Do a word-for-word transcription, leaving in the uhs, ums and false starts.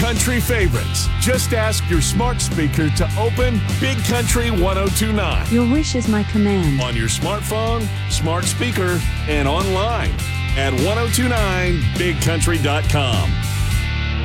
country favorites. Just ask your smart speaker to open Big Country ten twenty-nine. Your wish is my command. On your smartphone, smart speaker, and online at ten twenty-nine big country dot com.